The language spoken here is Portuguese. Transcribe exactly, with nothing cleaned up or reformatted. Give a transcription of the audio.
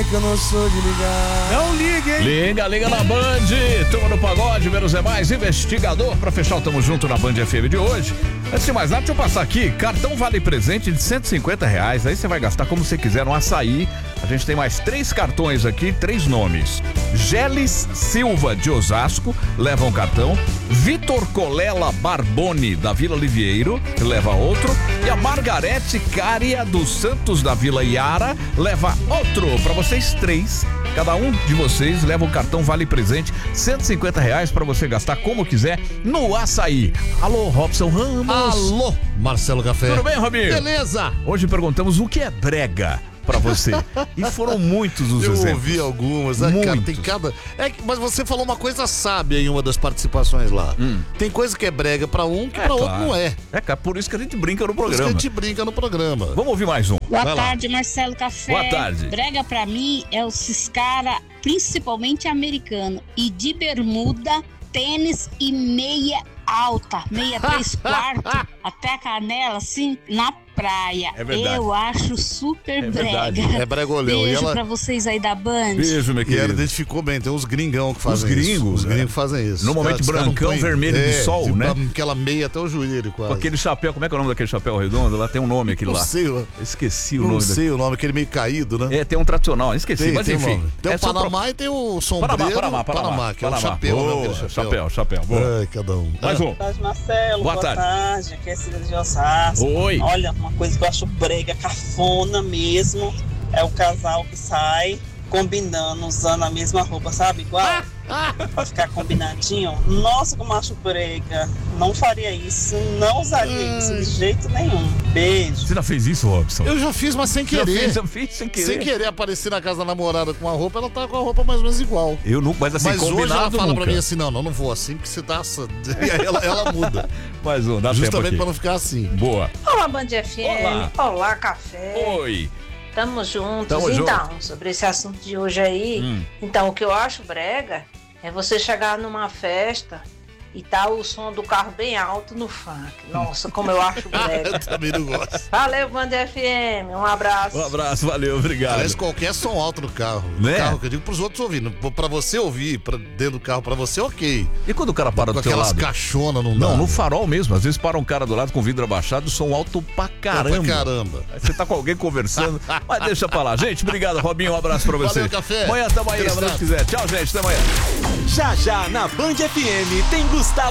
que eu não sou de ligar. Não ligue, hein? Liga, liga na Band. Turma do Pagode, menos é mais, investigador. Pra fechar o Tamo Junto na Band F M de hoje. Antes de mais nada, deixa eu passar aqui. Cartão Vale Presente de cento e cinquenta reais. Aí você vai gastar como você quiser no açaí. A gente tem mais três cartões aqui, três nomes. Geles Silva de Osasco, leva um cartão. Vitor Colela Barboni da Vila Livieiro, leva outro. E a Margarete Cária dos Santos da Vila Iara, leva outro. Para vocês três, cada um de vocês leva um cartão Vale Presente, cento e cinquenta reais para você gastar como quiser no açaí. Alô, Robson Ramos. Alô, Marcelo Café. Tudo bem, Robinho? Beleza. Hoje perguntamos o que é brega pra você. E foram muitos os Eu exemplos. ouvi algumas, né, cara? Muitos. Tem cada. É, que- mas você falou uma coisa sábia em uma das participações lá. Hum. Tem coisa que é brega pra um que É, pra outro claro. não é. É, cara, por isso que a gente brinca no Por isso que a programa. gente brinca no programa. Vamos ouvir mais um. Boa Vai lá. tarde, Marcelo Café. Boa tarde. Brega pra mim é esses cara, principalmente americano, e de bermuda, tênis e meia alta, meia três quartos, até a canela, assim, na praia. É verdade. Eu acho super É brega. verdade. É bregolhão. E Beijo ela, pra vocês aí da Band. Beijo, meu e ela querido. identificou bem, tem uns gringão que fazem gringos, isso. Os é. gringos fazem isso. Normalmente Os caras não brancão, põem- vermelho de sol, tipo, né? Aquela meia até o joelho, quase. Com aquele chapéu, como é que é o nome daquele chapéu redondo? Lá tem um nome aqui Não lá. sei, eu Esqueci o não nome sei o nome, aquele meio caído, né? daquele. É, tem um tradicional, esqueci, Tem, mas tem enfim. nome. Tem é o só Panamá pro- e tem o sombreiro. Panamá, Panamá, Panamá. que é o Panamá. chapéu, né? Boa, Aquele chapéu. chapéu, chapéu. Boa. Ai, cada um. Mais um. Boa tarde, Marcelo. Boa Boa, tarde. tarde. Aqui é Cida de Osasco. Oi. Olha, uma coisa que eu acho brega, cafona mesmo, é o casal que sai combinando, usando a mesma roupa, sabe? Igual. Pra ficar combinadinho. Nossa, como eu acho brega. Não faria isso, não usaria isso de jeito nenhum. Beijo. Você já fez isso, Robson? Eu já fiz, mas sem Já querer. fiz, eu fiz sem querer. Sem querer aparecer na casa da namorada com uma roupa, ela tá com a roupa mais ou menos igual. Eu não, mas assim, Mas hoje combinado ela fala nunca. pra mim assim, não, não, não vou assim, porque você tá... ass- E aí ela, ela muda. Mais um, dá tempo Justamente aqui. pra não ficar assim. Boa. Olá, Band F M. Olá. Olá, Café. Oi. Tamo juntos. Tamo então, sobre esse assunto de hoje aí, Hum. então, o que eu acho brega é você chegar numa festa e tá o som do carro bem alto no funk. Nossa, como eu acho Eu brega. também não gosto. Valeu, Band F M. Um abraço. Um abraço, valeu, obrigado. Aliás, qualquer som alto no carro. No Né? carro que eu digo pros outros ouvirem. Pra você ouvir, pra, dentro do carro, pra você, ok. E quando o cara para Com do teu aquelas lado? caixonas não dá. Não, no farol mesmo. Às vezes para um cara do lado com o vidro abaixado, som alto pra caramba. Pra caramba. Aí você tá com alguém conversando, mas deixa pra lá. Gente, obrigado, Robinho. Um abraço pra você. Valeu, Café. Amanhã tamo aí, Aquele se Deus abraço. quiser. Tchau, gente. Até amanhã. Já já na Band F M tem Gustavo